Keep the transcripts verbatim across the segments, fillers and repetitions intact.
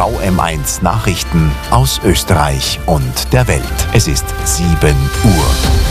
V M eins Nachrichten aus Österreich und der Welt. Es ist sieben Uhr.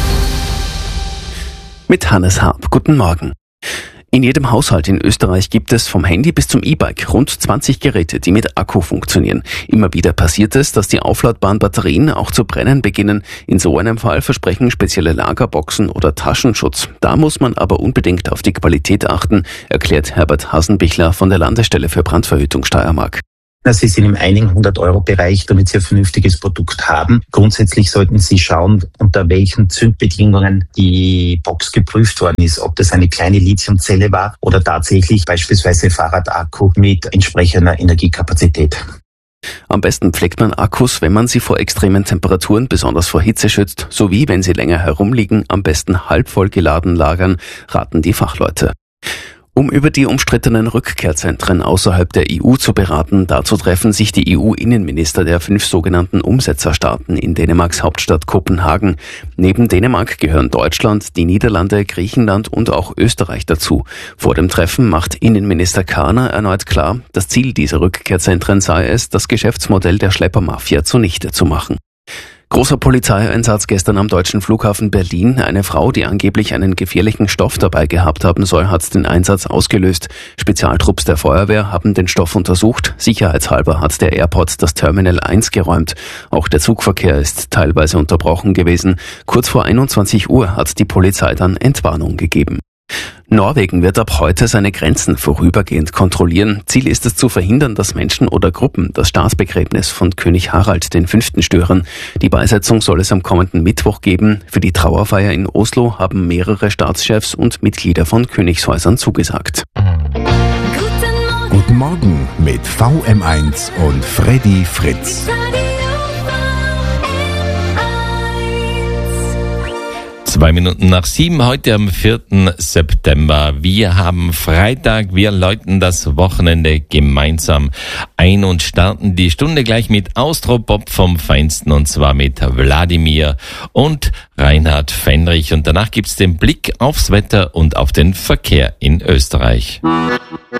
Mit Hannes Harp. Guten Morgen. In jedem Haushalt in Österreich gibt es vom Handy bis zum E-Bike rund zwanzig Geräte, die mit Akku funktionieren. Immer wieder passiert es, dass die aufladbaren Batterien auch zu brennen beginnen. In so einem Fall versprechen spezielle Lagerboxen oder Taschenschutz. Da muss man aber unbedingt auf die Qualität achten, erklärt Herbert Hasenbichler von der Landesstelle für Brandverhütung Steiermark. Sie sind im einigen hundert Euro Bereich, damit Sie ein vernünftiges Produkt haben. Grundsätzlich sollten Sie schauen, unter welchen Zündbedingungen die Box geprüft worden ist, ob das eine kleine Lithiumzelle war oder tatsächlich beispielsweise Fahrradakku mit entsprechender Energiekapazität. Am besten pflegt man Akkus, wenn man sie vor extremen Temperaturen, besonders vor Hitze schützt, sowie wenn sie länger herumliegen, am besten halb voll geladen lagern, raten die Fachleute. Um über die umstrittenen Rückkehrzentren außerhalb der E U zu beraten, dazu treffen sich die E U-Innenminister der fünf sogenannten Umsetzerstaaten in Dänemarks Hauptstadt Kopenhagen. Neben Dänemark gehören Deutschland, die Niederlande, Griechenland und auch Österreich dazu. Vor dem Treffen macht Innenminister Kahner erneut klar, das Ziel dieser Rückkehrzentren sei es, das Geschäftsmodell der Schleppermafia zunichte zu machen. Großer Polizeieinsatz gestern am deutschen Flughafen Berlin. Eine Frau, die angeblich einen gefährlichen Stoff dabei gehabt haben soll, hat den Einsatz ausgelöst. Spezialtrupps der Feuerwehr haben den Stoff untersucht. Sicherheitshalber hat der Airport das Terminal eins geräumt. Auch der Zugverkehr ist teilweise unterbrochen gewesen. Kurz vor einundzwanzig Uhr hat die Polizei dann Entwarnung gegeben. Norwegen wird ab heute seine Grenzen vorübergehend kontrollieren. Ziel ist es zu verhindern, dass Menschen oder Gruppen das Staatsbegräbnis von König Harald der Fünfte stören. Die Beisetzung soll es am kommenden Mittwoch geben. Für die Trauerfeier in Oslo haben mehrere Staatschefs und Mitglieder von Königshäusern zugesagt. Guten Morgen mit V M eins und Freddy Fritz. Zwei Minuten nach sieben, heute am vierten September. Wir haben Freitag, wir läuten das Wochenende gemeinsam ein und starten die Stunde gleich mit Austropop vom Feinsten, und zwar mit Wladimir und Reinhard Fendrich. Und danach gibt's den Blick aufs Wetter und auf den Verkehr in Österreich.